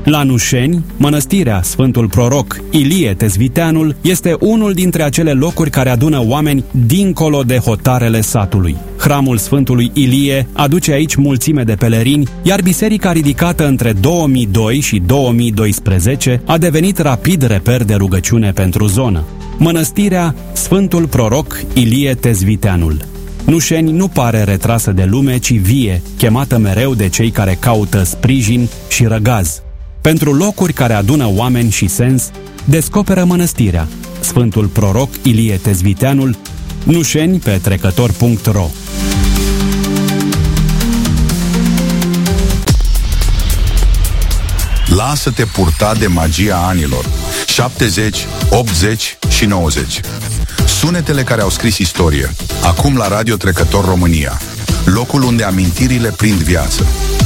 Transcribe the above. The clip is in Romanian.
La Nușeni, mănăstirea Sfântul Proroc Ilie Tezviteanul este unul dintre acele locuri care adună oameni dincolo de hotarele satului. Hramul Sfântului Ilie aduce aici mulțime de pelerini, iar biserica ridicată între 2002 și 2012 a devenit rapid reper de rugăciune pentru zonă. Mănăstirea Sfântul Proroc Ilie Tezviteanul. Nușeni nu pare retrasă de lume, ci vie, chemată mereu de cei care caută sprijin și răgaz. Pentru locuri care adună oameni și sens, descoperă mănăstirea Sfântul Proroc Ilie Tezviteanul, Nușeni pe trecător.ro. Lasă-te purta de magia anilor 70, 80 și 90. Sunetele care au scris istorie. Acum la Radio Trecător România, locul unde amintirile prind viață.